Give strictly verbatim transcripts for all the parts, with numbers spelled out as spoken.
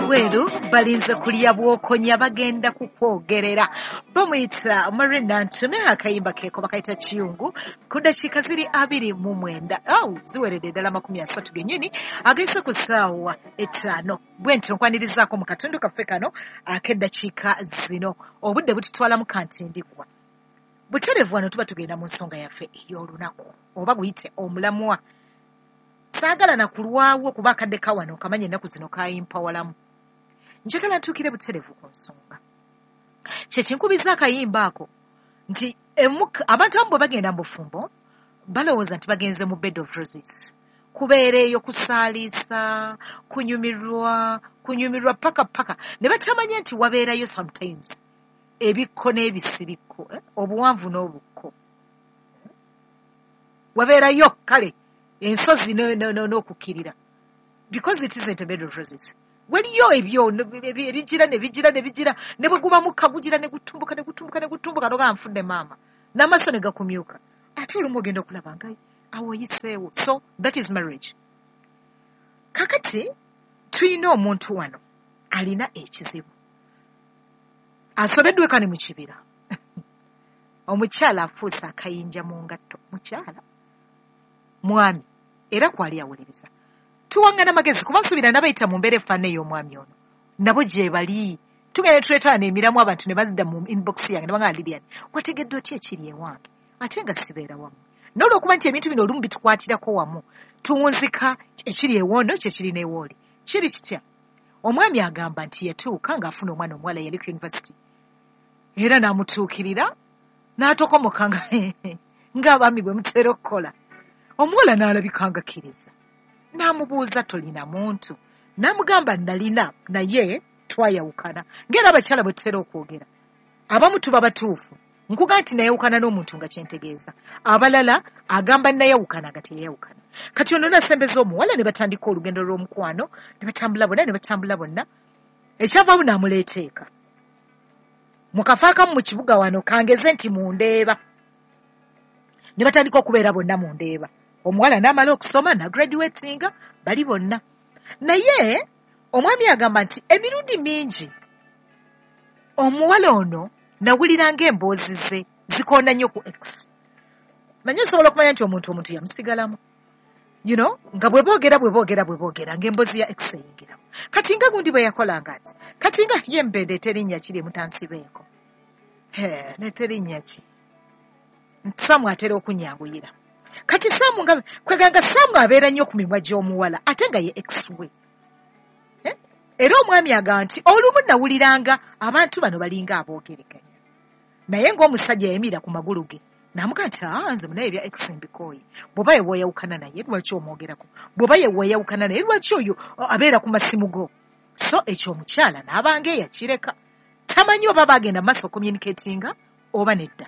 ebweru balinze kulya bwokonya bagenda kukwogerera bamuyita Marina Ntume akayimba keeko bakayita kiyungu ku dakiika ziri abiri mu mwenda awo ziweredde ddala makumi asatu gennyini ageze ku ssaawa etaano bwentyo nkwanirizaako mu katundu kaffe kano ak'eddakiika zino obudde bututwala mu kantindigwa buterevu wano tuba tugenda mu nsonga yaffe ey'olunaku oba guyite omulamwa saagala nakulwawo kuba akadde kawano kamanye ennaku zino kayimpawalamu njagala ntuukire buterevu ku nsonga kyekinkubiza akayimba ako nti abantu amu bwe bagenda mu bufumbo balowooza nti bagenze mu bed of roses kubeera eyo kusaaliisa kunyumirwa kunyumirwa paka paka ne batamanye nti wabeerayo sometimes ebikko n'ebisirikko eh? obuwanvu n'obukko wabeerayo kale ensozi n'okukkirira because it isn't a bed of roses waliyo ebyo ebigira ne bigira ne bigira ne bwe guba mukka gugira ne gutumbuka ne gutumbuka ne gutumbuka noga nfudde maama n'amaaso ne gakumyuka ate olumu ogenda okulaba nga awo oyiseewo so that is marriage kakati tulina omuntu wano alina ekizibu asobeddwe kane mu kibira omukyala afuuse akayinja mu ngatto mukyala mwami era kwali awuliriza tuwangana magezi kuba nsubira nabayita mu mbeera efaana ey'omwami ono nabo gye bali tugenda tuleetana n'emiramu abantu ne bazidda mu inbox yange ne bagamba Lilian wategedde otya ekiri ewange ate nga sibeera wamu n'olwokuba nti ebintu bino olumu bitukwatirako wamu tuwunzika ekiri ewondo kye kiri n'ewooli kiri kitya omwami agamba nti yatuuka ng'afuna omwana omuwala yali ku university era n'amutuukirira n'atokomoka ng'abaami bwe mutera okukola omuwala n'alabika ngakkiriza n'amubuuza tolina muntu n'amugamba nalina naye twayawukana ng'era abakyala bwe tutera okwogera abamu tuba batuufu nkuga nti nayawukana n'omuntu nga kyentegeeza abalala agamba nayawukana nga teyayawukana kati ono nasembeza omuwala ne batandika olugendo lw'omukwano ne batambula bonna ne batambula bonna ekyavaamu n'amuleeta eka mu kafo akamu mu kibuga wano kangeze nti mundeeba ne batandika okubeera bonna mundeeba omuwala n'amala okusoma na graduatinga bali bonna naye omwami agamba nti emirundi mingi omuwala ono nawulira ng'emboozi ze zikoona nnyo ku x manye osobola okumanya nti omuntu omuntu yamusigalamu you know nga bwe boogera bwe boogera bwe boogera ng'emboozi ya x eyingiramu kati nga gundi bwe yakolanga ati kati nga ye mbendeeta erinnya kiri emutansibeeko he neeta erinnya ki Saamu atera okunyanguyira kati Saamu nga kweganga Saamu abeera nnyo ku mimwa gy'omuwala ate nga ye ex we eh? Era omwami agamba nti olumu nawuliranga abantu bano balinga aboogeraganya naye ng'omusajja yayimira ku magulu ge n'amugaa nti aa nze munaye ebya ex mbikooye bw'oba ye weeyawukana naye lwaki omwogerako bw'oba ye weeyawukana naye lwaki oyo abeera ku masimu go so ekyo omukyala n'abanga eyakireka tamanyi oba baagenda mu maaso communicatinga oba nedda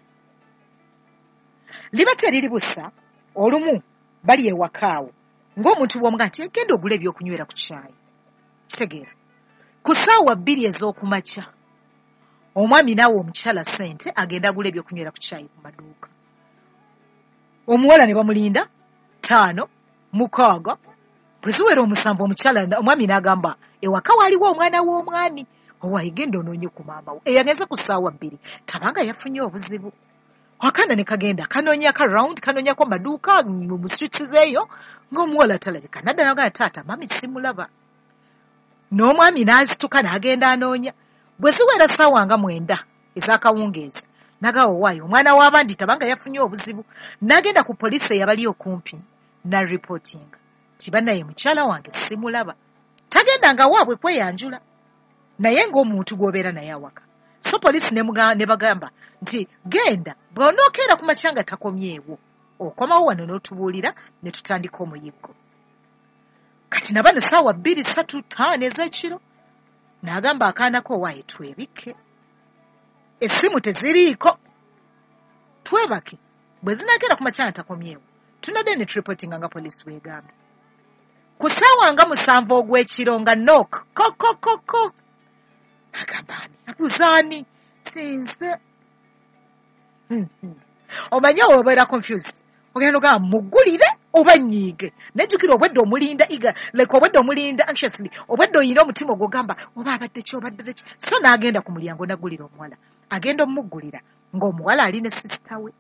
liba teriri busa olumu bali ewakaawo ng'omuntu bw'omugaa nti genda ogula ebyokunywera ku kyayi kitegeera ku ssaawa bbiri ez'okumakya omwami naawe omukyala ssente agenda agula ebyokunywera ku kyayi ku maduuka omuwala ne bamulinda ttaano mukaaga bwe ziwera omusanvu omukyala omwami n'agamba ewaka waaliwo omwana w'omwami owaayi genda onoonye ku maama wo eyagenze ku ssaawa bbiri tabanga yafunye obuzibu wakana ne kagenda kanoonya ka round kanoonyako maduuka mu streets zeeyo ng'omuwala talabika nadda nagana taata mami simulaba n'omwami n'azituka n'agenda anoonya bwe ziwera ssaawa nga mwenda ez'akawungeezi nagawa owaayo omwana w'abandi tabanga yafunye obuzibu n'agenda ku poliisi eyabali okumpi n'aripootinga ti bannaye mukyala wange simulaba tagendanga waabwe kweyanjula naye ng'omuntu gw'obeera naye awaka so poliisi ne bagamba nti genda bw'onookeera ku makya nga takomyeewo okomawo wano n'otubuulira ne tutandika omuyiggo kati na bano ssaawa bbiri ssatu ttaano ez'ekiro n'agamba akaanako owaaye twebikke essimu teziriiko twebake bwe zinaakeera ku makya nga takomyeewo tunadde ne turipootinga nga poliisi bw'egambye ku ssaawa nga musanvu ogw'ekiro nga nok kokokoko agamba ani abuzaani sinze omanyi oba obeera confused ogenda ogamba mugulire oba nyiige nejjukira obwedde omulinda iga like obwedde omulinda anxiously obwedde oyina omutima ogwogamba oba abadde ki obadde ki so n'agenda ku mulyango nagulira omuwala agenda omugulira ng'omuwala ali ne sisita we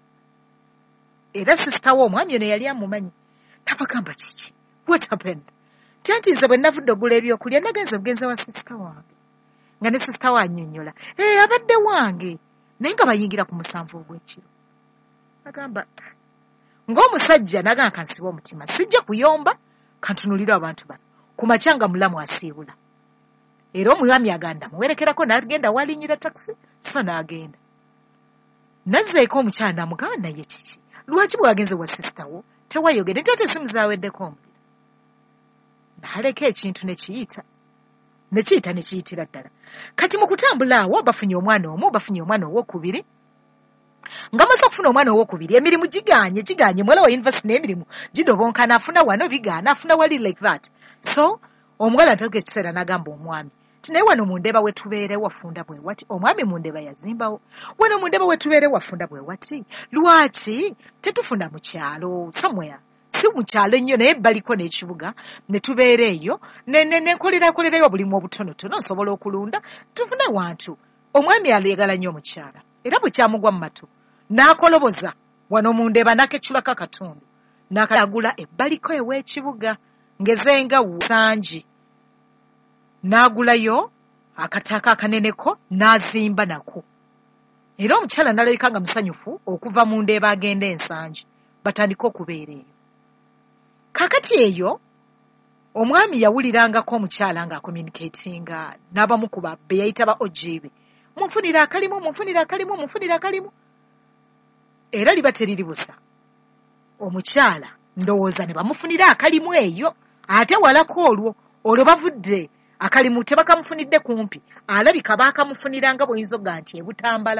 era sisita we omwami ono yali amumanyi nabagamba kiki what happened tanti nze bwe navudde ogula ebyokulya nagenze bugenza wa sisita wange nga ne sisita we annyonnyola ee abadde wange naye nga bayingira ku musanvu ogw'ekiro agamba ng'omusajja nagamba kansiba omutima sijja kuyomba kantunulira abantu bano ku makya nga mulamu asiibula era omwami aganda muwerekerako n'agenda walinyira takisi so n'agenda nazzeeko omukyala n'amugamba naye kiki lwaki bwagenze wa sisita wo tewayogere nti ate esimu zaaweddeko omuliro n'aleka ekintu ne kiyita ne kiyita ne kiyitira ddala kati mu kutambula awo bafunye omwana omu bafunye omwana ow'okubiri nga maze okufuna omwana ow'okubiri emirimu giganye giganye muwala wa yunivasite n'emirimu gidobonkana afuna wano bigaana afuna wali like that so omuwala ataluka ekiseera n'agamba omwami ti naye wano mu ndeeba we tubeere wafunda bwe wati omwami mu ndeeba yazimbawo wano mu ndeeba we tubeere wafunda bwe wati lwaki tetufunda mu kyalo somewhere si mu kyalo ennyo naye baliko n'ekibuga ne tubeera eyo nenkolerakolerayo obulimu obutonotono nsobola okulunda tufune wantu omwami aleegala nnyo omukyala era bwe kyamugwa mu matu n'akoloboza wano mu ndeeba n'akecculako akatundu n'akagula ebbaliko ew'ekibuga ngezenga sanji n'agulayo akataaka akaneneko n'azimba nako era omukyala n'alabika nga musanyufu okuva mu ndeeba agenda ensangi batandika okubeera eyo kakati eyo omwami yawulirangako omukyala ng'akommunicatinga n'abamu ku be yayita ba ojibe munfunira akalimu munfunira akalimu munfunira akalimu era liba teriri busa omukyala ndowooza ne bamufunira akalimu eyo ate walako olwo olwo bavudde akalimu tebakamufunidde kumpi alabika baakamufunira nga bw'oyinza okugamba nti ebutambala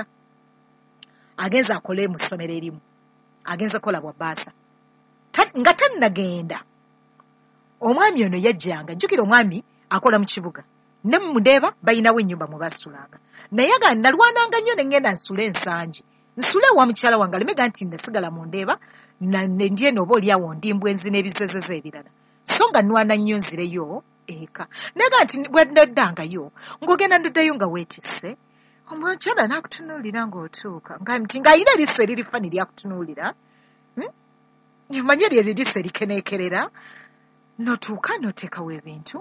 agenza akole mu ssomero erimu agenza kola bwa baasa nga tannagenda omwami ono yajjanga jjukira omwami akola mu kibuga ne mu ndeeba balinawo ennyumba mwe basulanga naye aga nalwananga nnyo ne ngenda nsule ensangi nsule wa mukyala wange alemega nti nasigala mu ndeeba ndye nooba oliawo ndimbwa enzi n'ebizezeza ebirala so nga nwana nnyo nzireyo eka naga nti bwe ndoddangayo ng'ogenda ndoddayo nga weetisse omukyala n'akutunuulira ng'otuuka nti ng'ayina eriso eririfaani lyakutunuulira manye lye liriso erikeneekerera notuuka noteekawo ebintu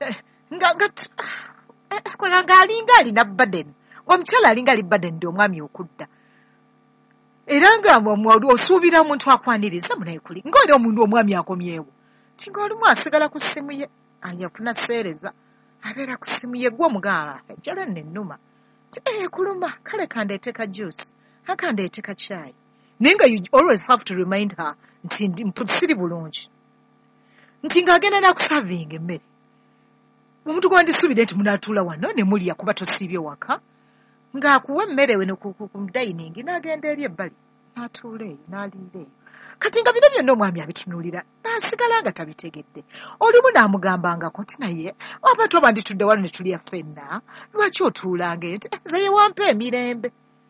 ng'alinga alina baden omukyala alinga ali baden ndi omwami okudda era nga osuubira omuntu akwaniriza munaye kuli ng'oli omuntu omwami akomyewo ti ng'olumu asigala ku ssimu ye ayafuna seereza abeera ku ssimu ye gwe omugamba enjala nennuma ti ee kuluma kale kandeete ka juice akandeete ka caayi naye nga you always have to remind her nti siri bulungi nti ng'agenda n'akusavinga emmere omuntu gwe wandisuubire nti munaatuula wano ne mulya kuba tosiibye waka ng'akuwa emmere we ku dayiningi n'agenda eri ebbali n'atuula eyo n'aliira eyo kati nga bino byonna omwami abitunuulira n'asigala nga tabitegedde olumu n'amugambangako nti naye oba toba nditudde wano ne tulya ffenna lwaki otuulanga eyo nti nze ye wampa emirembe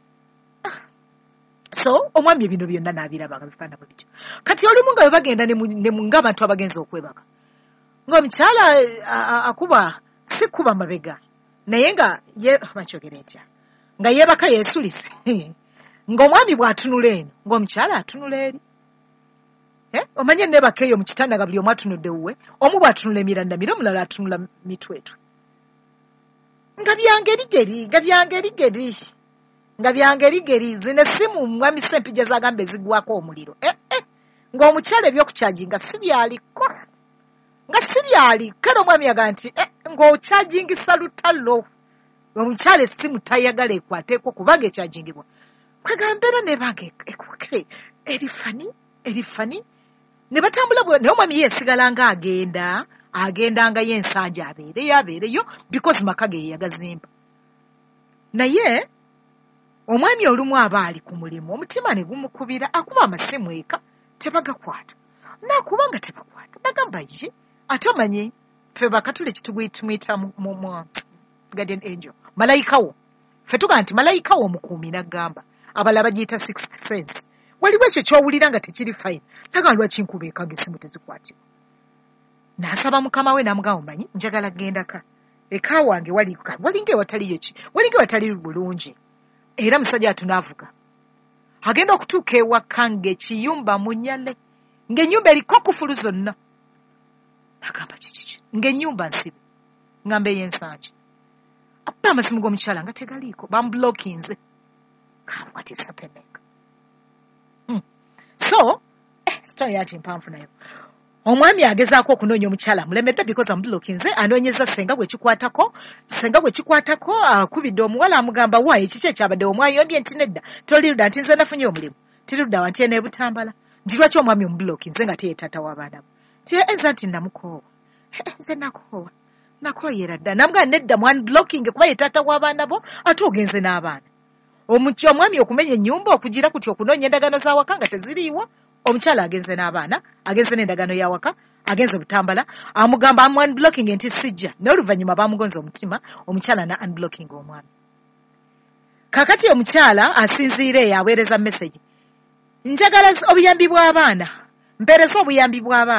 so omwami ebino byonna n'abiraba nga bifaana bwe bityo kati olumu nga bwe bagenda ng'abantu abagenza okwebaka ng'omukyala akuba si kuba mabega naye nga ye bakyogere ntya nga yeebaka yeesulise ng'omwami bw'atunula eno ng'omukyala atunula eri omanye neebaka eyo mu kitanda nga buli omu atunudde wuwe omu bw'atunula emirandamira omulala atunula mitwetwe nga byangerigeri nga byangerigeri nga byangerigeri zino essimu mwami sempija zagamba ezigwako omuliro ng'omukyala ebyokukyajinga si byaliko nga si byali kale omwami yaga nti ng'okyajingisa lutalo omukyala essimu tayagala ekwateeko kubanga ekyajingibwa kwegambeera nebanga ekuke erifani erifani ne batambula naye omwami yeesigala nga agenda agenda nga y'ensanja abeereyo abeereyo because maka ge yagazimba naye omwami olumu aba ali ku mulimu omutima ne gumukubira akuba amasimu eka tebagakwata nakuba nga tebakwata nagamba ye ate omanyi ffe bakatule kitugwitumuyita mu guardian angel malayika wo ffe tugaa nti malayika wo omukuumi naggamba abalala bagiyita sixth sense waliwo ekyo ky'owulira nga tekiri fine naga lwaki nkuba eka ng'essimu tezikwatibwa. N'asaba mukama we n'amugamba omanyi njagala gendaka eka wange wali walinga ewataliyo ki walinga ewatali bulungi era musajja atunaavuga agenda okutuuka ewaka ng'ekiyumba munyale ng'ennyumba eriko kufulu zonna. N'agamba kikiki ng'ennyumba nsibe ngamba ey'ensangi appa amasimu g'omukyala nga tegaliiko bamubulookinze. What is happening? Hmm. So, eh, story yati mpanvu nayo. Omwami agezaako okunoonya omukyala mulemeddwa because amubulookinze anoonyeza senga gwe kikwatako senga gwe kikwatako akubidde omuwala amugamba waayo kiki ekyabadde omwayombye nti nedda tolirudda nti nze nafunye omulimu tirudda wanti eno ebutambala nti lwaki omwami omubulookinze nga tiye taata w'abaana bo ti enza nti namukoowa nze nakoowa nakooyera dda namugamba nedda mwani blocking kuba ye taata w'abaana bo ate ogenze n'abaana. Omuky omwami okumenya ennyumba okugira kuti okunoonya endagano z'awaka nga teziriiwo omukyala agenze n'abaana agenze n'endagano y'awaka agenze butambala amugamba amu unblocking nti sijja n'oluvannyuma bamugonza omutima omukyala na unblocking omwami. Kakati omukyala asinziira eyo aweereza message njagala obuyambi bw'abaana mpeereza obuyambi bw'abaana.